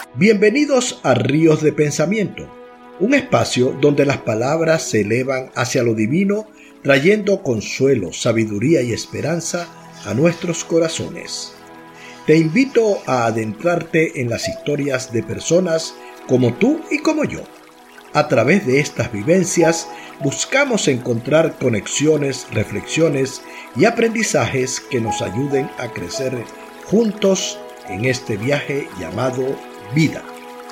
Bienvenidos a Ríos de Pensamiento, un espacio donde las palabras se elevan hacia lo divino, trayendo consuelo, sabiduría y esperanza a nuestros corazones. Te invito a adentrarte en las historias de personas como tú y como yo. A través de estas vivencias buscamos encontrar conexiones, reflexiones y aprendizajes que nos ayuden a crecer juntos en este viaje llamado vida.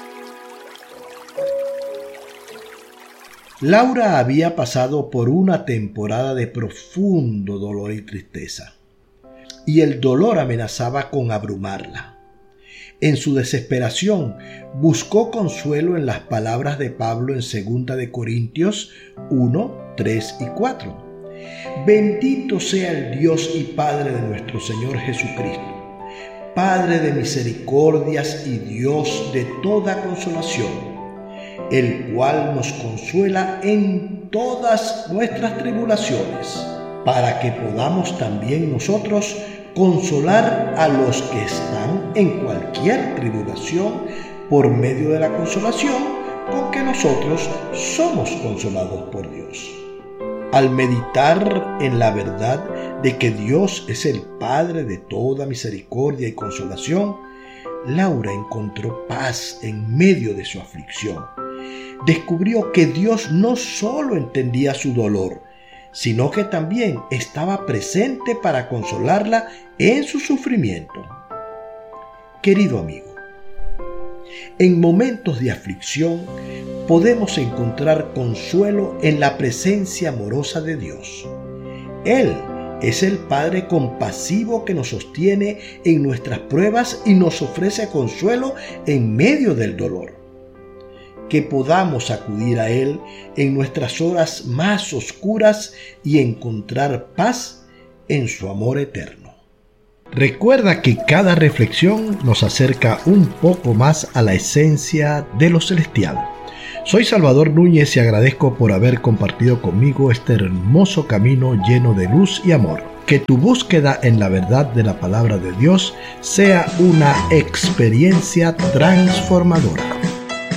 Laura había pasado por una temporada de profundo dolor y tristeza, y el dolor amenazaba con abrumarla. En su desesperación, buscó consuelo en las palabras de Pablo en 2 de Corintios 1, 3 y 4. Bendito sea el Dios y Padre de nuestro Señor Jesucristo, Padre de misericordias y Dios de toda consolación, el cual nos consuela en todas nuestras tribulaciones, para que podamos también nosotros consolar a los que están en cualquier tribulación por medio de la consolación con que nosotros somos consolados por Dios. Al meditar en la verdad de que Dios es el Padre de toda misericordia y consolación, Laura encontró paz en medio de su aflicción. Descubrió que Dios no solo entendía su dolor, sino que también estaba presente para consolarla en su sufrimiento. Querido amigo, en momentos de aflicción podemos encontrar consuelo en la presencia amorosa de Dios. Él es el Padre compasivo que nos sostiene en nuestras pruebas y nos ofrece consuelo en medio del dolor. Que podamos acudir a Él en nuestras horas más oscuras y encontrar paz en su amor eterno. Recuerda que cada reflexión nos acerca un poco más a la esencia de lo celestial. Soy Salvador Núñez y agradezco por haber compartido conmigo este hermoso camino lleno de luz y amor. Que tu búsqueda en la verdad de la palabra de Dios sea una experiencia transformadora.